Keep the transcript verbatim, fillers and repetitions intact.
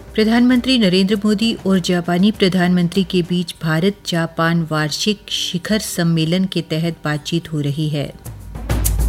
प्रधानमंत्री नरेंद्र मोदी और जापानी प्रधानमंत्री के बीच भारत जापान वार्षिक शिखर सम्मेलन के तहत बातचीत हो रही है।